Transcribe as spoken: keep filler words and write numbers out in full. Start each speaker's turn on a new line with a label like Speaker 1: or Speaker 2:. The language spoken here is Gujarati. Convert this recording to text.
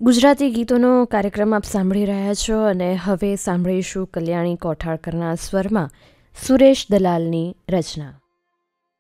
Speaker 1: ગુજરાતી ગીતોનો કાર્યક્રમ આપ સાંભળી રહ્યા છો અને હવે સાંભળીશું કલ્યાણી કોઠાળકરના સ્વરમાં સુરેશ દલાલની રચના.